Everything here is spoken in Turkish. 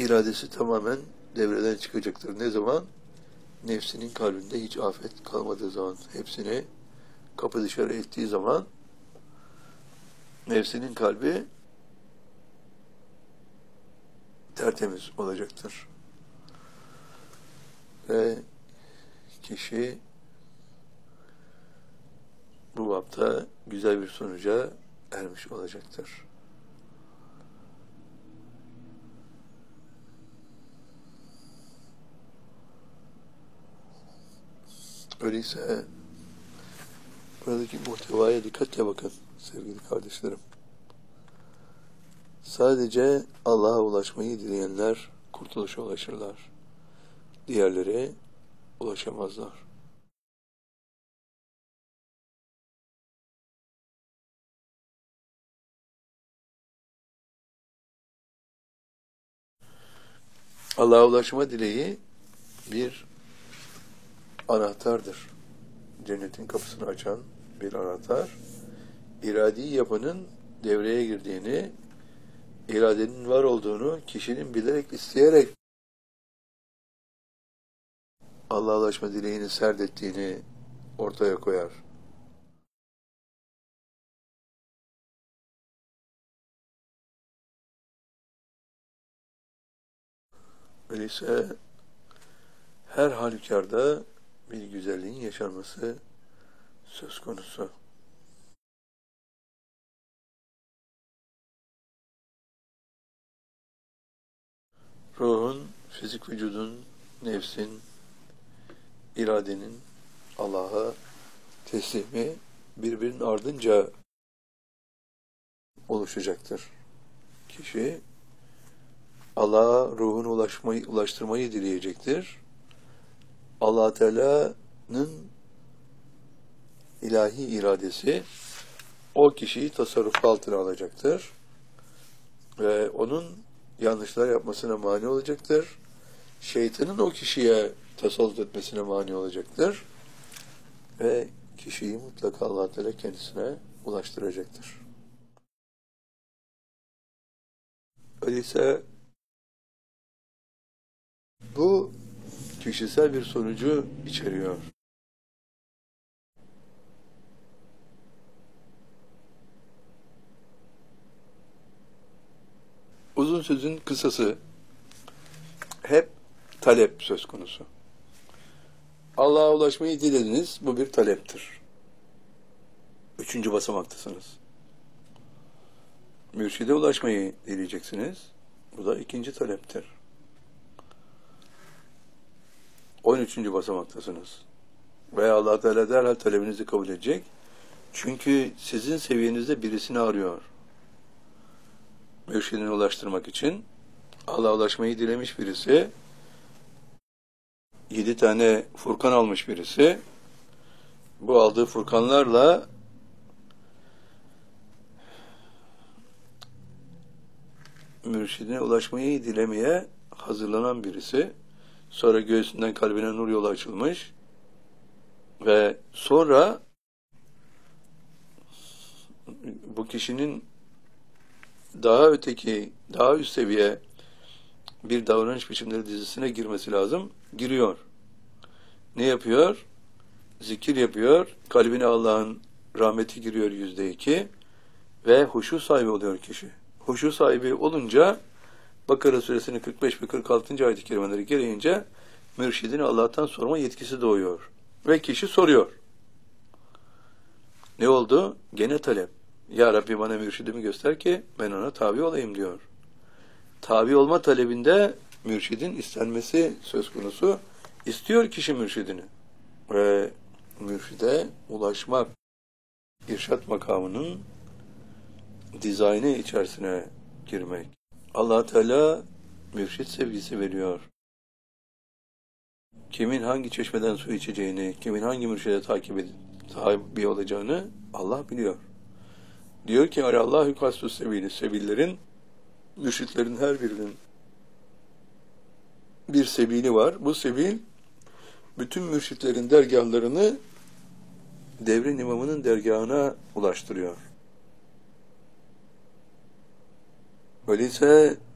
iradesi tamamen devreden çıkacaktır. Ne zaman? Nefsinin kalbinde hiç afet kalmadığı zaman, hepsini kapı dışarı ettiği zaman nefsinin kalbi tertemiz olacaktır. Ve kişi bu bapta güzel bir sonuca ermiş olacaktır. Öyleyse buradaki muhtevaya dikkatle bakın sevgili kardeşlerim. Sadece Allah'a ulaşmayı dileyenler kurtuluşa ulaşırlar. Diğerleri ulaşamazlar. Allah'a ulaşma dileği bir anahtardır. Cennetin kapısını açan bir anahtar. İradi yapının devreye girdiğini, iradenin var olduğunu kişinin bilerek, isteyerek Allah'a ulaşma dileğini serdettiğini ortaya koyar. Öyleyse her halükarda bir güzelliğin yaşanması söz konusu. Ruhun, fizik vücudun, nefsin, iradenin Allah'a teslimi birbirinin ardınca oluşacaktır. Kişi Allah'a ruhunu ulaştırmayı dileyecektir. Allah Teala'nın ilahi iradesi o kişiyi tasarruf altına alacaktır. Ve onun yanlışlar yapmasına mani olacaktır. Şeytanın o kişiye tasallut etmesine mani olacaktır. Ve kişiyi mutlaka Allah Teala kendisine ulaştıracaktır. Öyleyse bu kişisel bir sonucu içeriyor. Uzun sözün kısası hep talep söz konusu. Allah'a ulaşmayı dilediniz, bu bir taleptir. 3. basamaktasınız. Mürşide ulaşmayı dileyeceksiniz, bu da 2. taleptir. 13. basamaktasınız. Ve Allah Teala derhal talebinizi kabul edecek. Çünkü sizin seviyenizde birisini arıyor. Mürşidine ulaştırmak için Allah'a ulaşmayı dilemiş birisi, 7 tane Furkan almış birisi, bu aldığı Furkanlarla mürşidine ulaşmayı dilemeye hazırlanan birisi, sonra göğsünden kalbine nur yolu açılmış ve sonra bu kişinin daha öteki, daha üst seviye bir davranış biçimleri dizisine girmesi lazım. Giriyor. Ne yapıyor? Zikir yapıyor. Kalbine Allah'ın rahmeti giriyor %2 ve huşu sahibi oluyor kişi. Huşu sahibi olunca Bakara suresinin 45 ve 46. ayet-i kerimeleri gereğince mürşidine Allah'tan sorma yetkisi doğuyor. Ve kişi soruyor. Ne oldu? Gene talep. Ya Rabbi bana mürşidimi göster ki ben ona tabi olayım diyor. Tabi olma talebinde mürşidin istenmesi söz konusu. İstiyor kişi mürşidini. Ve mürşide ulaşmak, irşat makamının dizaynı içerisine girmek. Allah Teala mürşid sevgisi veriyor. Kimin hangi çeşmeden su içeceğini, kimin hangi mürşide tabi olacağını Allah biliyor. Diyor ki Allahu kastus sebili, sebillerin, mürşitlerin her birinin bir sebili var. Bu sebil bütün mürşitlerin dergahlarını devrin imamının dergahına ulaştırıyor. Öyleyse